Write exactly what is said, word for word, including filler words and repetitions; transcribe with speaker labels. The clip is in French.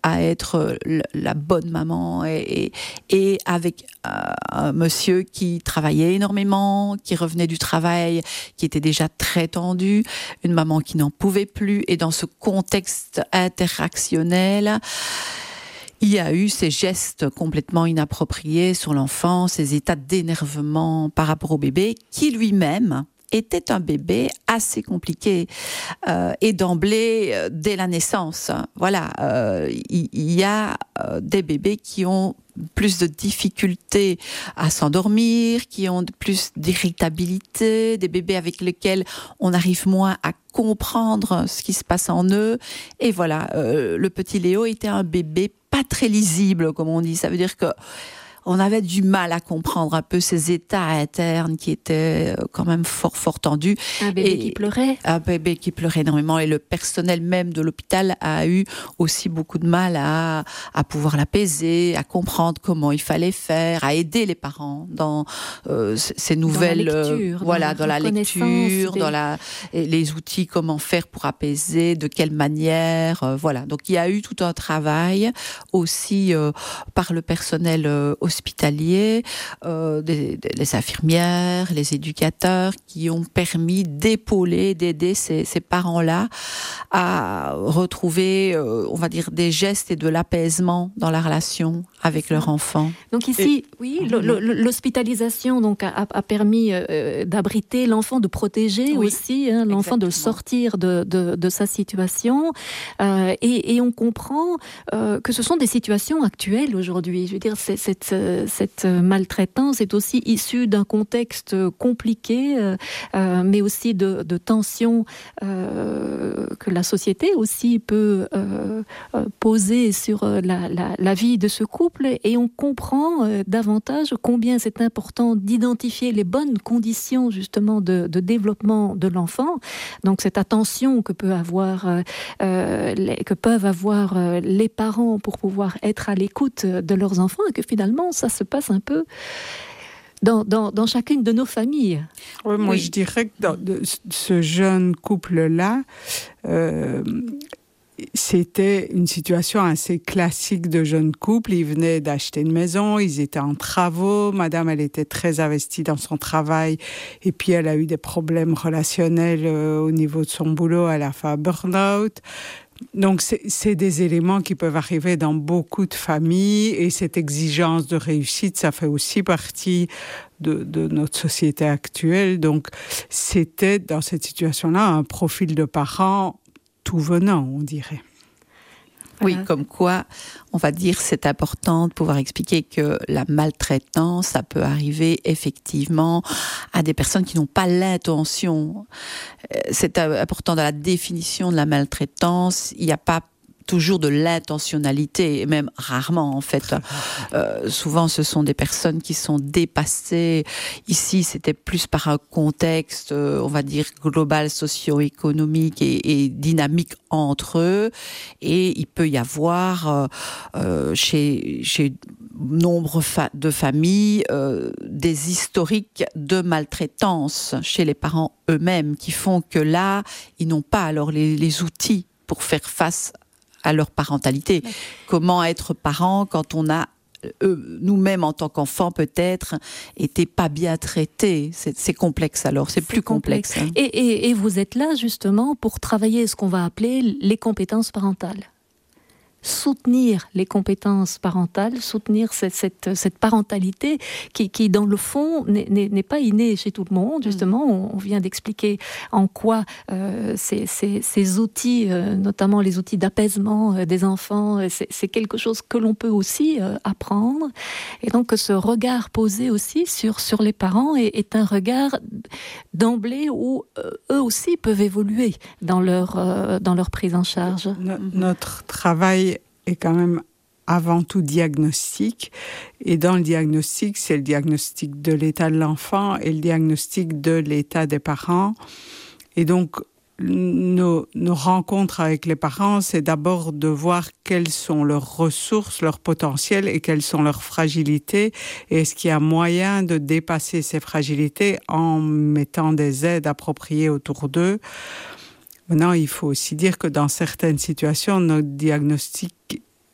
Speaker 1: à être la bonne maman et, et, et avec euh, un monsieur qui travaillait énormément, qui revenait du travail, qui était déjà très tendu, une maman qui n'en pouvait plus, et dans ce contexte interactionnel, il y a eu ces gestes complètement inappropriés sur l'enfant, ces états d'énervement par rapport au bébé, qui lui-même était un bébé assez compliqué euh, et d'emblée euh, dès la naissance. Voilà, euh, il, il y a euh, des bébés qui ont plus de difficultés à s'endormir, qui ont plus d'irritabilité, des bébés avec lesquels on arrive moins à comprendre ce qui se passe en eux. Et voilà, euh, le petit Léo était un bébé pas très lisible, comme on dit. Ça veut dire que on avait du mal à comprendre un peu ces états internes qui étaient quand même fort, fort tendus.
Speaker 2: Un bébé
Speaker 1: et
Speaker 2: qui pleurait.
Speaker 1: Un bébé qui pleurait énormément. Et le personnel même de l'hôpital a eu aussi beaucoup de mal à, à pouvoir l'apaiser, à comprendre comment il fallait faire, à aider les parents dans euh, ces nouvelles...
Speaker 2: Dans la lecture.
Speaker 1: Euh, voilà,
Speaker 2: dans,
Speaker 1: dans la lecture, des... dans la, les outils, comment faire pour apaiser, de quelle manière. Euh, voilà. Donc il y a eu tout un travail aussi euh, par le personnel euh, hospitaliers, euh, des, des, les infirmières, les éducateurs qui ont permis d'épauler, d'aider ces, ces parents-là à retrouver, euh, on va dire, des gestes et de l'apaisement dans la relation avec leur enfant.
Speaker 2: Donc ici, et... oui, le, le, l'hospitalisation donc a, a permis euh, d'abriter l'enfant, de protéger oui, aussi hein, l'enfant, de le sortir de, de, de sa situation. Euh, et, et on comprend euh, que ce sont des situations actuelles aujourd'hui. Je veux dire, c'est, cette cette maltraitance est aussi issue d'un contexte compliqué, euh, mais aussi de, de tensions euh, que la société aussi peut euh, poser sur la, la, la vie de ce couple. Et on comprend euh, davantage combien c'est important d'identifier les bonnes conditions justement de, de développement de l'enfant. Donc cette attention que peut avoir, euh, les, que peuvent avoir euh, les parents pour pouvoir être à l'écoute de leurs enfants, et que finalement ça se passe un peu dans, dans, dans chacune de nos familles.
Speaker 3: Ouais, moi, oui. Je dirais que dans de, ce jeune couple-là, euh, c'était une situation assez classique de jeune couple. Ils venaient d'acheter une maison, ils étaient en travaux. Madame, elle était très investie dans son travail. Et puis, elle a eu des problèmes relationnels euh, au niveau de son boulot. Elle a fait un burn-out. Donc, c'est, c'est des éléments qui peuvent arriver dans beaucoup de familles, et cette exigence de réussite, ça fait aussi partie de, de notre société actuelle. Donc, c'était dans cette situation-là un profil de parents tout venant, on dirait.
Speaker 1: Oui, comme quoi, on va dire, c'est important de pouvoir expliquer que la maltraitance, ça peut arriver effectivement à des personnes qui n'ont pas l'intention. C'est important dans la définition de la maltraitance. Il n'y a pas toujours de l'intentionnalité, et même rarement en fait. Euh, souvent ce sont des personnes qui sont dépassées. Ici c'était plus par un contexte, euh, on va dire global, socio-économique et, et dynamique entre eux, et il peut y avoir euh, euh, chez, chez nombre fa- de familles euh, des historiques de maltraitance chez les parents eux-mêmes qui font que là ils n'ont pas alors les, les outils pour faire face à leur parentalité. Ouais. Comment être parent quand on a, euh, nous-mêmes en tant qu'enfants peut-être, été pas bien traités. C'est, c'est complexe alors, c'est, c'est plus complexe. complexe hein.
Speaker 2: et, et, et vous êtes là justement pour travailler ce qu'on va appeler les compétences parentales. Soutenir les compétences parentales, soutenir cette, cette, cette parentalité qui, qui, dans le fond, n'est, n'est, n'est pas innée chez tout le monde. Justement, on, on vient d'expliquer en quoi euh, ces, ces, ces outils, euh, notamment les outils d'apaisement euh, des enfants, c'est, c'est quelque chose que l'on peut aussi euh, apprendre. Et donc, ce regard posé aussi sur, sur les parents est, est un regard d'emblée où euh, eux aussi peuvent évoluer dans leur, euh, dans leur prise en charge.
Speaker 3: No- notre travail est quand même avant tout diagnostic, et dans le diagnostic, c'est le diagnostic de l'état de l'enfant et le diagnostic de l'état des parents. Et donc, nos, nos rencontres avec les parents, c'est d'abord de voir quelles sont leurs ressources, leurs potentiels, et quelles sont leurs fragilités, et est-ce qu'il y a moyen de dépasser ces fragilités en mettant des aides appropriées autour d'eux. Maintenant, il faut aussi dire que dans certaines situations, notre diagnostic